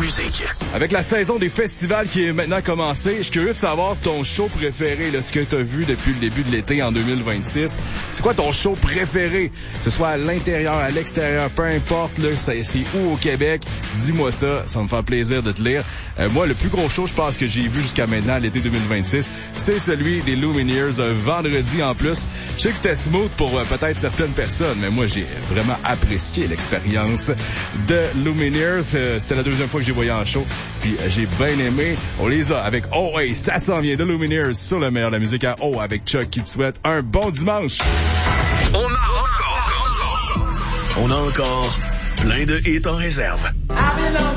musique. Avec la saison des festivals qui est maintenant commencée, je suis curieux de savoir ton show préféré, là, ce que tu as vu depuis le début de l'été en 2026. C'est quoi ton show préféré? Que ce soit à l'intérieur, à l'extérieur, peu importe, là, c'est où au Québec, dis-moi ça me fait plaisir de te lire. Moi, le plus gros show, je pense, que j'ai vu jusqu'à maintenant, l'été 2026, c'est celui des Lumineers, un vendredi en plus. Je sais que c'était smooth pour peut-être certaines personnes, mais moi, j'ai vraiment apprécié l'expérience de Lumineers. C'était la deuxième fois que j'ai voyé en show, puis j'ai bien aimé. On les a avec Oh hey, ça s'en vient de Lumineers sur le meilleur de la musique à Oh avec Chuck qui te souhaite un bon dimanche. On a encore plein de hits en réserve.